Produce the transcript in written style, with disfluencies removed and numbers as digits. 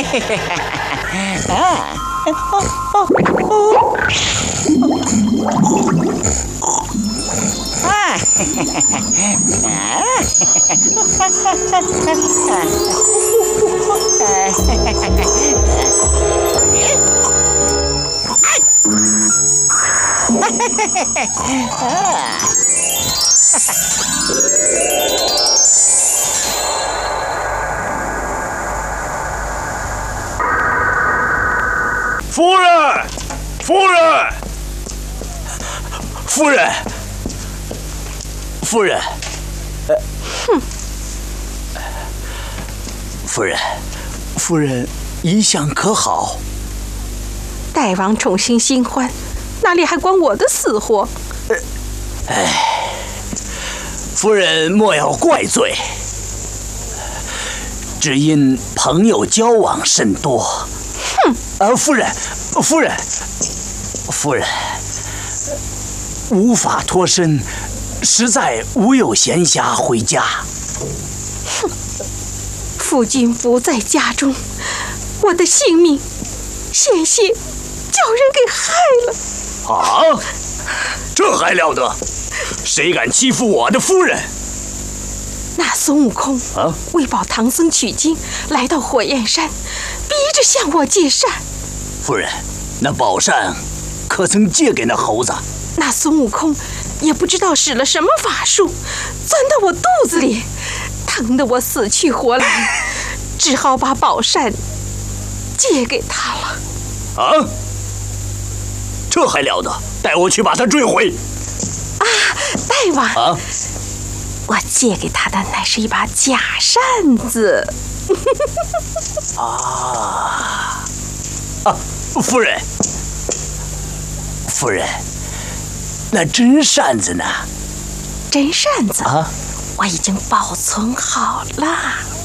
夫人，夫人，夫人，夫人，夫人，夫人，一向可好？ 大王宠幸新欢，哪里还管我的死活？ 夫人莫要怪罪，只因朋友交往甚多。夫人，夫人，夫人，无法脱身，实在无有闲暇回家。 夫君不在家中，我的性命险些叫人给害了。 啊，这还了得！谁敢欺负我的夫人？ 那孙悟空为保唐僧取经，来到火焰山，逼着向我借扇。 夫人，那宝扇可曾借给那猴子？ 那孙悟空也不知道使了什么法术，钻到我肚子里，疼得我死去活来，只好把宝扇借给他了。 啊，这还了得！带我去把它追回。 大王，我借给他的乃是一把假扇子。 夫人，夫人，那真扇子呢？ 真扇子我已经保存好了。